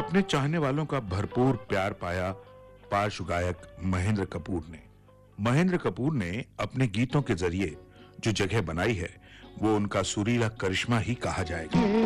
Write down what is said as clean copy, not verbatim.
अपने चाहने वालों का भरपूर प्यार पाया पार्श्व गायक महेंद्र कपूर ने। महेंद्र कपूर ने अपने गीतों के जरिए जो जगह बनाई है वो उनका सुरीला करिश्मा ही कहा जाएगा।